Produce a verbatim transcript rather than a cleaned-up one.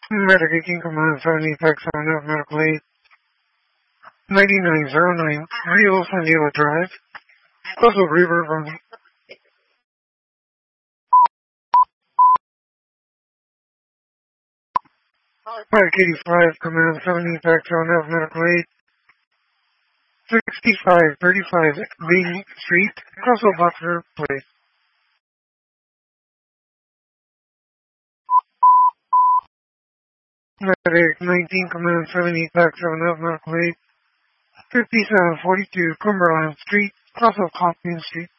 Medicating Command seventy Fax on F Medical Aid ninety-nine oh nine Rio San Diego Drive, Russell River Running. Mike eighty-five Command seventy Fax on F Medical Aid sixty-five thirty-five Main Street, Russell Butler Place. Medic nineteen Command seventy Fax on F Medical Aid fifty-seven forty-two Cumberland Street, Russell Hopkins Street.